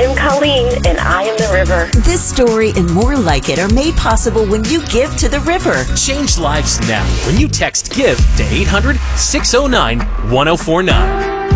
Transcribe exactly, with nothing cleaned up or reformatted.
am Colleen, and I am the river. This story and more like it are made possible when you give to the river. Change lives now when you text GIVE to eight hundred, six oh nine, one oh four nine.